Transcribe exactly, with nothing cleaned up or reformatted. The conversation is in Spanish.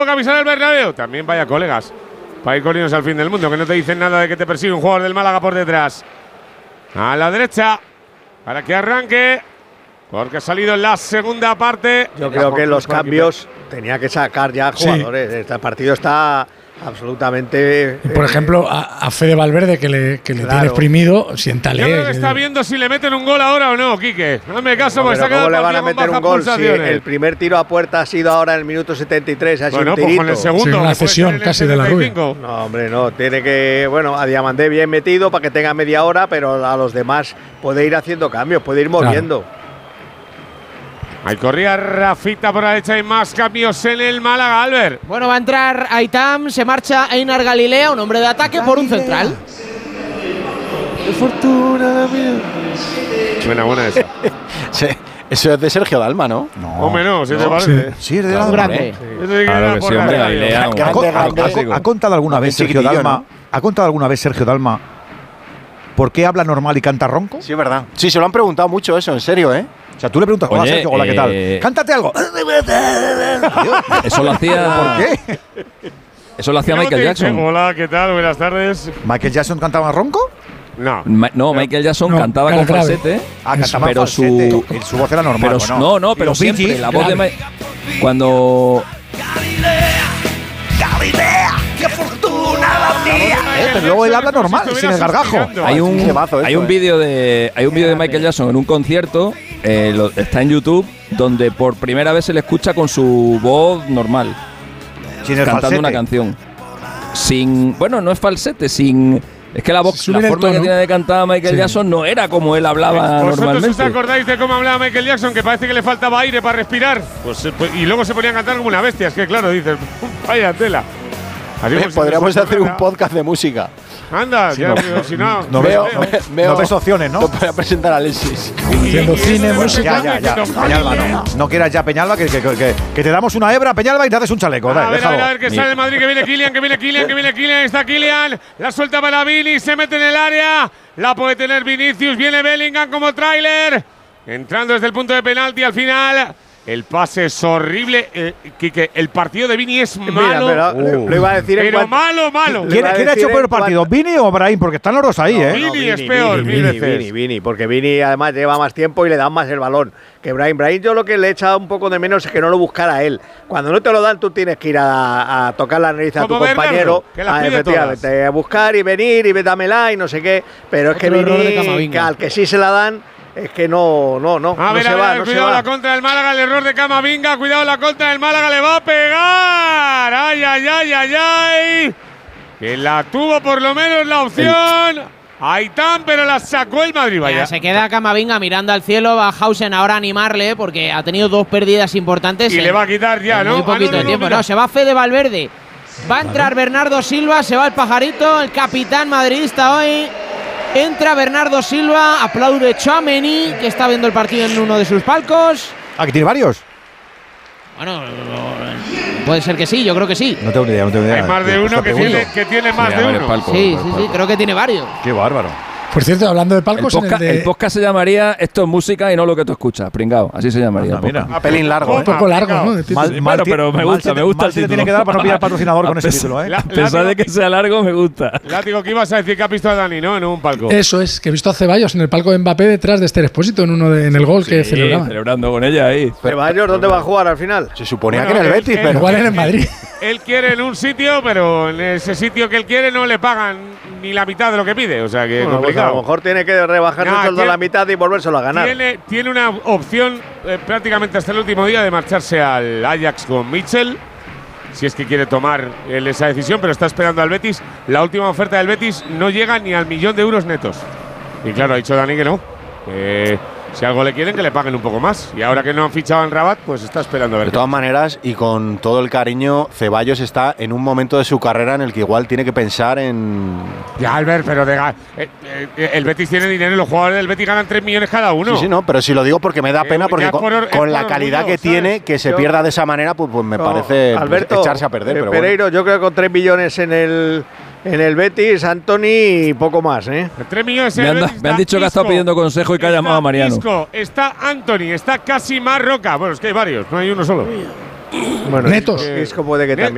camiseta del Bernabéu. También vaya colegas para ir corriendo al fin del mundo, que no te dicen nada de que te persigue un jugador del Málaga por detrás. A la derecha, para que arranque, porque ha salido en la segunda parte. Yo creo que los cambios tenía que sacar ya jugadores. Sí. Este partido está absolutamente… Y por eh, ejemplo, a, a Fede Valverde, que le, que claro. le tiene exprimido, siéntale. Yo creo que está viendo si le meten un gol ahora o no, Quique. Hazme caso, porque se ha quedado ¿cómo le van a meter un gol si el primer tiro a puerta ha sido ahora en el minuto setenta y tres? Ha sido bueno, un tirito. Pues con el segundo. Sí, una cesión casi de la Rubia. No, hombre, no. Tiene que… Bueno, a Diamandé bien metido para que tenga media hora, pero a los demás puede ir haciendo cambios, puede ir moviendo. Claro. Ahí corría Rafita por la derecha y más cambios en el Málaga, Albert. Bueno, va a entrar Aitam, se marcha Einar Galilea, un hombre de ataque Galilea. Por un central. ¡Qué fortuna mía! Buena, buena esa. Sí, eso es de Sergio Dalma, ¿no? No. Hombre, no, si no, te parece. Sí, sí es de Dalma. Grande. Sí, claro que sí, hombre, Galilea. ¿Ha contado alguna vez Sergio Dalma? ¿Ha contado alguna vez Sergio Dalma por qué habla normal y canta ronco? Sí, es verdad. Sí, se lo han preguntado mucho eso, en serio, ¿eh? O sea, tú le preguntas, hola, Sergio, hola, ¿qué tal? Eh, ¡Cántate algo! Eso lo hacía… ¿Por qué? Eso lo hacía Michael Jackson. Hola, ¿qué tal? Buenas tardes. ¿Michael Jackson cantaba ronco? No. Ma no, Michael Jackson no, cantaba con falsete. Ah, cantaba pero falsete. Su, su voz era normal, pero, ¿no? No, no, pero siempre Gigi, la voz grave. de Cuando… ¡Galilea! ¡Galilea! ¡Qué fortuna la mía! Eh, pero luego él habla normal, sin el gargajo. Hay un, hay un vídeo de hay un vídeo de Michael Jackson en un concierto, eh, lo, está en YouTube, donde por primera vez se le escucha con su voz normal, sin el cantando falsete. Una canción. Sin, bueno, no es falsete, sin… Es que la voz, la forma que tiene de cantar Michael sí. Jackson no era como él hablaba ¿Vosotros normalmente. ¿Os acordáis de cómo hablaba Michael Jackson? Que parece que le faltaba aire para respirar. Pues, pues y luego se ponía a cantar como una bestia. Es que claro, dices, vaya tela. Eh, podríamos hacer un podcast de música. Anda, sí, ya, no, si no, no, veo, veo, veo, no ves opciones, ¿no? No voy a presentar a Alexis. Haciendo cine, música. Ya, ya, ya. Peñalba, no. No quieras ya, Peñalba, que, que, que, que te damos una hebra, Peñalba, y te haces un chaleco. A Dale, ver, a ver, a ver, que sale el Madrid, que viene Kylian, que viene Kylian, que viene Kylian, está Kylian. La suelta para Vini, se mete en el área. La puede tener Vinicius, viene Bellingham como tráiler. Entrando desde el punto de penalti al final. El pase es horrible. Eh, Quique, el partido de Vini es malo. Mira, pero, uh. le iba a decir pero malo, malo. ¿Quién, ¿quién ha hecho peor partido? ¿Vini o Brahim? Porque están los dos ahí, no, ¿eh? No, Vini, Vini es peor, Vini, mil Vini, veces. Vini, Vini, porque Vini además lleva más tiempo y le dan más el balón. Que Brahim, Brahim yo lo que le he echado un poco de menos es que no lo buscara a él. Cuando no te lo dan, tú tienes que ir a, a tocar la nariz a tu compañero. A, efectivamente, a buscar y venir y dámela y no sé qué. Pero es Otro que Vini, que al que sí se la dan, es que no, no, no. A no ver, se a ver, va, a ver, no cuidado se va. la contra del Málaga, el error de Camavinga, cuidado la contra del Málaga, le va a pegar. Ay, ay, ay, ay, ay. Que la tuvo por lo menos la opción. Aitam, pero la sacó el Madrid, vaya. Ya, se queda Camavinga mirando al cielo, va Hausen ahora a animarle porque ha tenido dos pérdidas importantes. Y le va a quitar ya, ¿no? Muy poquito ah, no, de no, tiempo, no, no, se va Fede Valverde. Va a entrar Bernardo Silva, se va el pajarito, el capitán madridista hoy. Entra Bernardo Silva, aplaude Tchouaméni, que está viendo el partido en uno de sus palcos. ¿Ah, que tiene varios? Bueno, puede ser que sí, yo creo que sí. No tengo ni idea, no tengo ni idea. Hay más de uno que tiene, que tiene más de uno. Palcos, sí, sí, sí, creo que tiene varios. Qué bárbaro. Por cierto, hablando de palcos, el podcast, en el, de… el podcast se llamaría Esto es música y no lo que tú escuchas, pringao. Así se llamaría. Anda, mira. Un pelín largo, un poco largo, ¿no? Mal, sí, mal, bueno, pero me gusta, me gusta el título. tiene que dar para no pillar patrocinador con ese título, ¿eh? La, a pesar de que sea largo, me gusta. Látigo, que ibas a decir que ha visto a Dani, ¿no? En un palco. Eso es, que he visto a Ceballos en el palco de Mbappé detrás de Esther Expósito en uno de, en el gol sí, que celebraba. Celebrando con ella ahí. Ceballos, ¿dónde va a jugar al final? Se suponía bueno, que en el Betis, él, pero… Igual en el Madrid. Él quiere en un sitio, pero en ese sitio que él quiere no le pagan ni la mitad de lo que pide. O sea que bueno, complicado. Pues a lo mejor tiene que rebajar no, el sueldo a la mitad y volvérselo a ganar. Tiene, tiene una opción eh, prácticamente hasta el último día de marcharse al Ajax con Mitchell, si es que quiere tomar él esa decisión, pero está esperando al Betis. La última oferta del Betis no llega ni al millón de euros netos. Y claro, ha dicho Dani que no. Eh, si algo le quieren, que le paguen un poco más. Y ahora que no han fichado en Rabat, pues está esperando a ver. De todas maneras, y con todo el cariño, Ceballos está en un momento de su carrera en el que igual tiene que pensar en… Ya, Albert, pero de, eh, eh, el Betis tiene dinero y los jugadores del Betis ganan tres millones cada uno. Sí, sí, no, pero si lo digo porque me da pena, porque eh, con, por, con la calidad orgullo, que ¿sabes? tiene, que se Yo, pierda de esa manera, pues, pues me no, parece Alberto, pues, echarse a perder. Eh, pero Pereiro, bueno. yo creo que con tres millones en el… En el Betis, Anthony y poco más, ¿eh? tres millones en me, el han, Betis me han dicho que ha estado pidiendo consejo y que ha llamado a Mariano. Isco, está Anthony, está Casimar Roca. Bueno, es que hay varios, no hay uno solo. Bueno, netos. Isco puede que también.